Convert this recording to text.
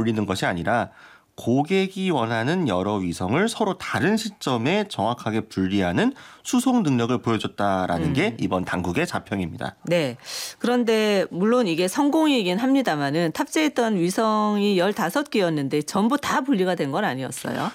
돌리는 것이 아니라 고객이 원하는 여러 위성을 서로 다른 시점에 정확하게 분리하는 수송 능력을 보여줬다라는 게 이번 당국의 자평입니다. 네. 그런데 물론 이게 성공이긴 합니다만은 탑재했던 위성이 15개였는데 전부 다 분리가 된 건 아니었어요?